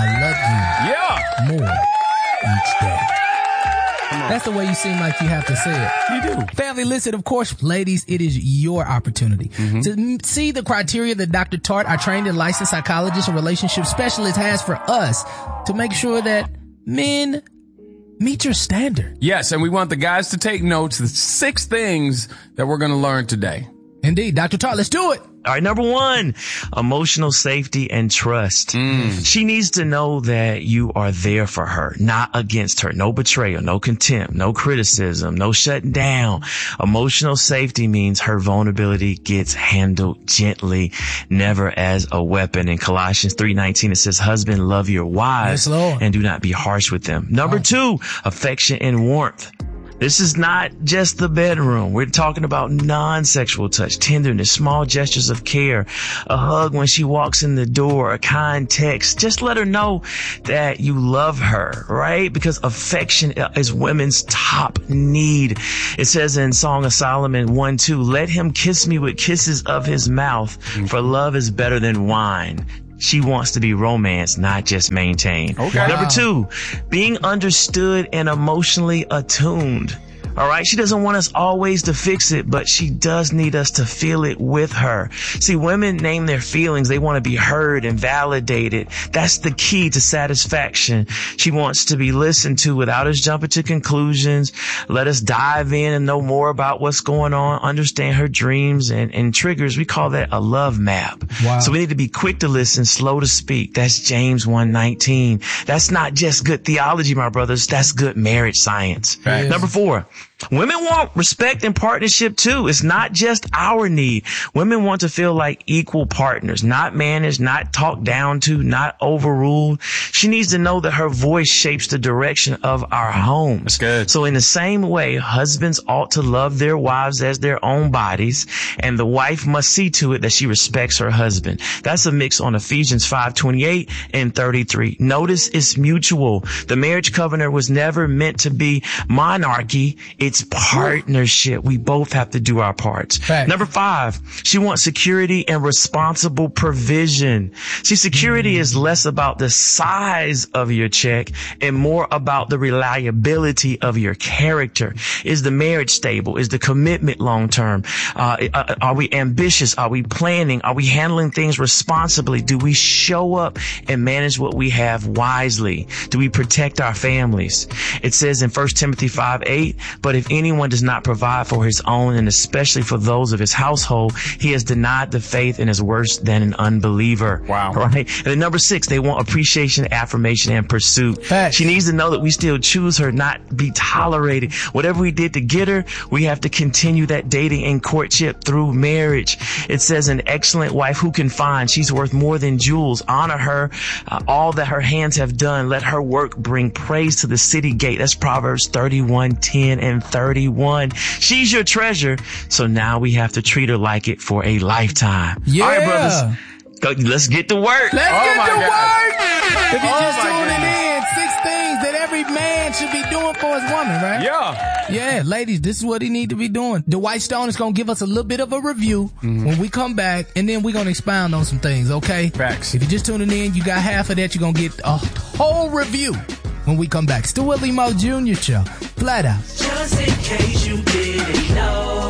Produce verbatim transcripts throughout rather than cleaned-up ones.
I love you Yeah. more each day. That's the way you seem like you have to say it. You do. Family, listen, of course, ladies, it is your opportunity Mm-hmm. to m- see the criteria that Doctor Tart, our trained and licensed psychologist and relationship specialist, has for us to make sure that men meet your standard. Yes, and we want the guys to take notes. The six things that we're going to learn today. Indeed. Doctor Tart, let's do it. All right, number one, emotional safety and trust. Mm. She needs to know that you are there for her, not against her. No betrayal, no contempt, no criticism, no shutting down. Emotional safety means her vulnerability gets handled gently, never as a weapon. In Colossians three nineteen, it says, husband, love your wives Yes, Lord. and do not be harsh with them. Number two, affection and warmth. This is not just the bedroom. We're talking about non-sexual touch, tenderness, small gestures of care, a hug when she walks in the door, a kind text. Just let her know that you love her, right? Because affection is women's top need. It says in Song of Solomon one two, let him kiss me with kisses of his mouth, for love is better than wine. She wants to be romanced, not just maintained. Okay. Number two, being understood and emotionally attuned. All right. She doesn't want us always to fix it, but she does need us to feel it with her. See, women name their feelings. They want to be heard and validated. That's the key to satisfaction. She wants to be listened to without us jumping to conclusions. Let us dive in and know more about what's going on, understand her dreams and, and triggers. We call that a love map. Wow. So we need to be quick to listen, slow to speak. That's James one nineteen. That's not just good theology, my brothers. That's good marriage science. Right. Number four, women want respect and partnership too. It's not just our need. Women want to feel like equal partners, not managed, not talked down to, not overruled. She needs to know that her voice shapes the direction of our homes. That's good. So in the same way, husbands ought to love their wives as their own bodies, and the wife must see to it that she respects her husband. That's a mix on Ephesians five twenty-eight and thirty-three. Notice it's mutual. The marriage covenant was never meant to be monarchy. It's partnership. We both have to do our parts. Fact. Number five, she wants security and responsible provision. See, security mm. is less about the size of your check and more about the reliability of your character. Is the marriage stable? Is the commitment long term? Uh, are we ambitious? Are we planning? Are we handling things responsibly? Do we show up and manage what we have wisely? Do we protect our families? It says in First Timothy five eight, but if anyone does not provide for his own, and especially for those of his household, he has denied the faith and is worse than an unbeliever. Wow. Right? And then number six, they want appreciation, affirmation, and pursuit. Facts. She needs to know that we still choose her, not be tolerated. Whatever we did to get her, we have to continue that dating and courtship through marriage. It says an excellent wife who can find, she's worth more than jewels. Honor her, uh, all that her hands have done. Let her work bring praise to the city gate. That's Proverbs thirty-one ten and thirty-one. She's your treasure. So now we have to treat her like it for a lifetime. Yeah. All right, brothers. Go, let's get to work. Let's Oh get my to God. work. If you're Oh just my tuning goodness. in, six things that every man should be doing for his woman, right? Yeah. Yeah, ladies, this is what he need to be doing. Dwight Stone is going to give us a little bit of a review Mm-hmm. when we come back, and then we're going to expound on some things, okay? Facts. If you're just tuning in, you got half of that. You're going to get a whole review when we come back. Still Willie Mo Junior Show. Flat out. Just in case you didn't know,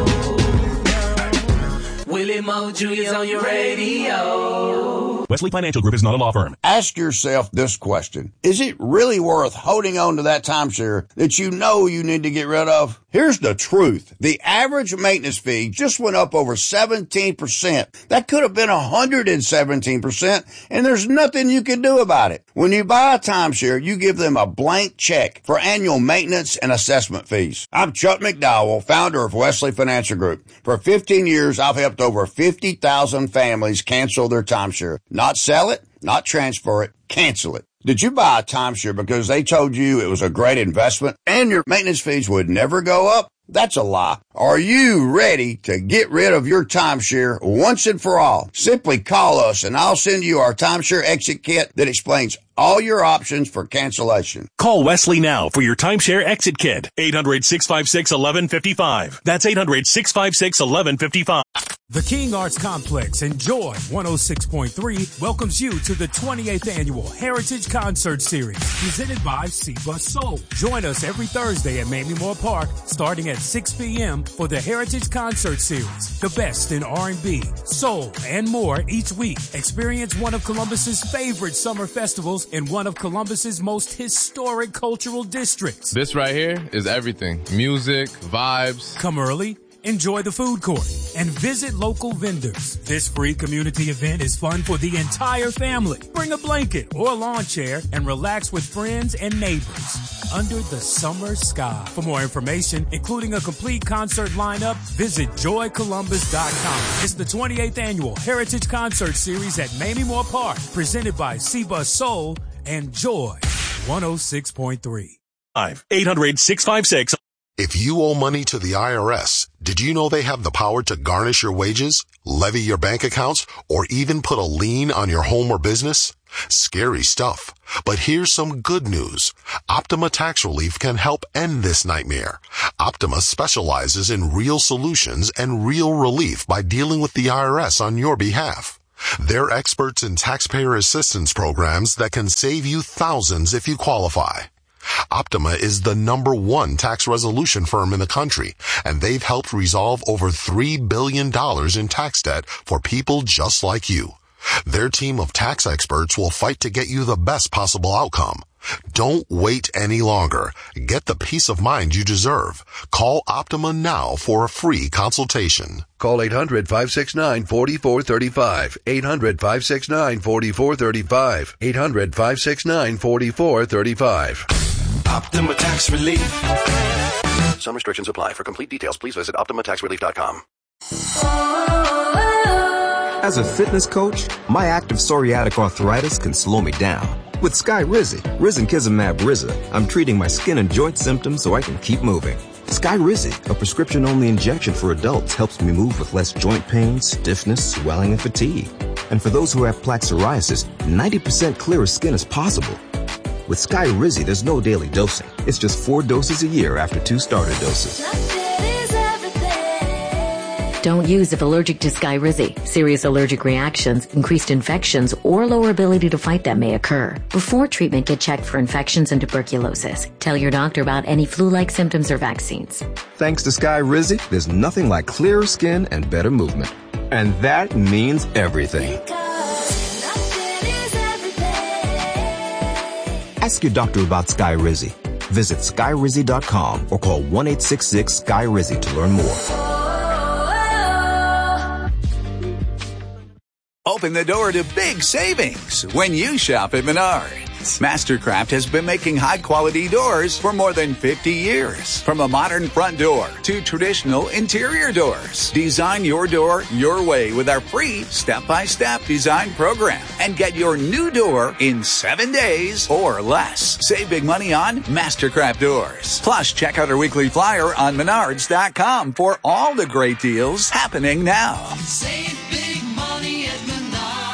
Willie Mo Junior's on your radio. Wesley Financial Group is not a law firm. Ask yourself this question. Is it really worth holding on to that timeshare that you know you need to get rid of? Here's the truth. The average maintenance fee just went up over seventeen percent. That could have been one hundred seventeen percent, and there's nothing you can do about it. When you buy a timeshare, you give them a blank check for annual maintenance and assessment fees. I'm Chuck McDowell, founder of Wesley Financial Group. For fifteen years, I've helped over fifty thousand families cancel their timeshare. Not sell it, not transfer it, cancel it. Did you buy a timeshare because they told you it was a great investment and your maintenance fees would never go up? That's a lie. Are you ready to get rid of your timeshare once and for all? Simply call us and I'll send you our timeshare exit kit that explains all your options for cancellation. Call Wesley now for your timeshare exit kit. eight hundred, six five six, one one five five. That's eight hundred, six five six, one one five five. The King Arts Complex and Joy one oh six point three welcomes you to the twenty-eighth Annual Heritage Concert Series, presented by Seba Soul. Join us every Thursday at Mamie Moore Park, starting at six p.m. for the Heritage Concert Series. The best in R and B, soul, and more each week. Experience one of Columbus's favorite summer festivals in one of Columbus's most historic cultural districts. This right here is everything. Music, vibes. Come early, enjoy the food court, and visit local vendors. This free community event is fun for the entire family. Bring a blanket or a lawn chair and relax with friends and neighbors under the summer sky. For more information, including a complete concert lineup, visit joy columbus dot com. It's the twenty-eighth Annual Heritage Concert Series at Mamie Moore Park, presented by Seba Soul and Joy one oh six point three. eight hundred, six five six. If you owe money to the I R S, did you know they have the power to garnish your wages, levy your bank accounts, or even put a lien on your home or business? Scary stuff. But here's some good news. Optima Tax Relief can help end this nightmare. Optima specializes in real solutions and real relief by dealing with the I R S on your behalf. They're experts in taxpayer assistance programs that can save you thousands if you qualify. Optima is the number one tax resolution firm in the country, and they've helped resolve over three billion dollars in tax debt for people just like you. Their team of tax experts will fight to get you the best possible outcome. Don't wait any longer. Get the peace of mind you deserve. Call Optima now for a free consultation. Call eight hundred, five six nine, four four three five. eight hundred, five six nine, four four three five. eight hundred, five six nine, four four three five. Optima Tax Relief. Some restrictions apply. For complete details, please visit optima tax relief dot com. As a fitness coach, my active psoriatic arthritis can slow me down. With Skyrizi, Risankizumab Riza, I'm treating my skin and joint symptoms so I can keep moving. Skyrizi, a prescription-only injection for adults, helps me move with less joint pain, stiffness, swelling, and fatigue. And for those who have plaque psoriasis, ninety percent clearer skin is possible. With Skyrizi, there's no daily dosing. It's just four doses a year after two starter doses. Don't use if allergic to Skyrizi. Serious allergic reactions, increased infections, or lower ability to fight them may occur. Before treatment, get checked for infections and tuberculosis. Tell your doctor about any flu-like symptoms or vaccines. Thanks to Skyrizi, there's nothing like clearer skin and better movement. And that means everything. Ask your doctor about Skyrizi. Visit skyrizi dot com or call one eight six six Sky Rizzi to learn more. Open the door to big savings when you shop at Menards. Mastercraft has been making high-quality doors for more than fifty years. From a modern front door to traditional interior doors. Design your door your way with our free step-by-step design program and get your new door in seven days or less. Save big money on Mastercraft doors. Plus, check out our weekly flyer on menards dot com for all the great deals happening now. Save big money at Menards.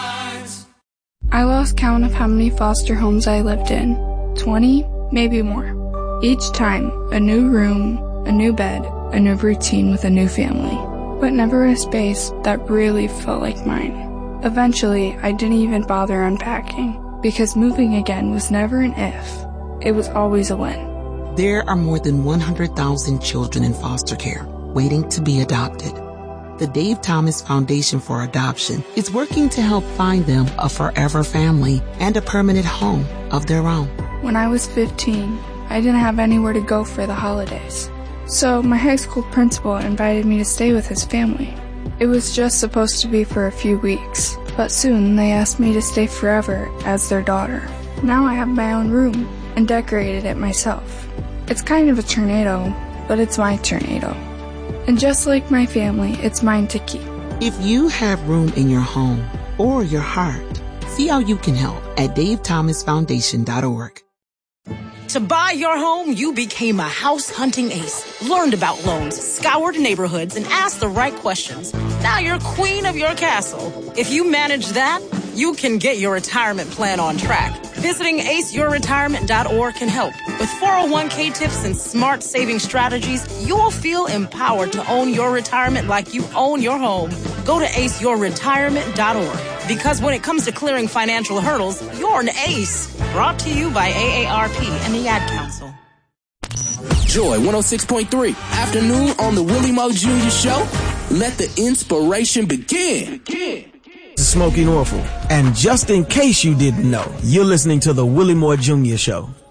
I lost count of how many foster homes I lived in. twenty, maybe more. Each time, a new room, a new bed, a new routine with a new family. But never a space that really felt like mine. Eventually, I didn't even bother unpacking, because moving again was never an if. It was always a when. There are more than one hundred thousand children in foster care, waiting to be adopted. The Dave Thomas Foundation for Adoption is working to help find them a forever family and a permanent home of their own. When I was fifteen, I didn't have anywhere to go for the holidays. So my high school principal invited me to stay with his family. It was just supposed to be for a few weeks, but soon they asked me to stay forever as their daughter. Now I have my own room and decorated it myself. It's kind of a tornado, but it's my tornado. And just like my family, it's mine to keep. If you have room in your home or your heart, see how you can help at dave thomas foundation dot org. To buy your home, you became a house hunting ace. Learned about loans, scoured neighborhoods, and asked the right questions. Now you're queen of your castle. If you manage that, you can get your retirement plan on track. Visiting ace your retirement dot org can help. With four oh one k tips and smart saving strategies, you'll feel empowered to own your retirement like you own your home. Go to ace your retirement dot org. Because when it comes to clearing financial hurdles, you're an ace. Brought to you by A A R P and the Ad Council. Joy one oh six point three. Afternoon on the Willie Moe Junior Show. Let the inspiration begin. begin. This is Smokey Norfolk. And just in case you didn't know, you're listening to the Willie Moore Junior Show.